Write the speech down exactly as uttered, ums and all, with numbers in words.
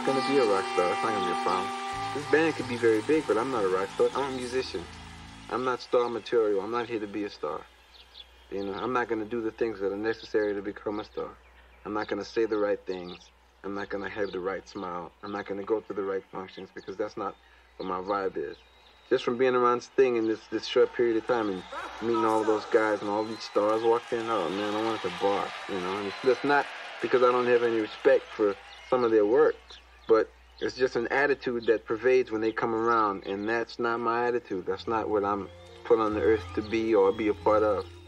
not going to be a rock star. That's not going to be a problem. This band could be very big, but I'm not a rock star. I'm a musician. I'm not star material. I'm not here to be a star. You know, I'm not going to do the things that are necessary to become a star. I'm not going to say the right things. I'm not going to have the right smile. I'm not going to go through the right functions because that's not what my vibe is. Just from being around Sting in this, this short period of time and meeting all those guys and all these stars walked in, oh man, I wanted to bark, you know. And it's just not because I don't have any respect for some of their work, but it's just an attitude that pervades when they come around, and that's not my attitude. That's not what I'm put on the earth to be or be a part of.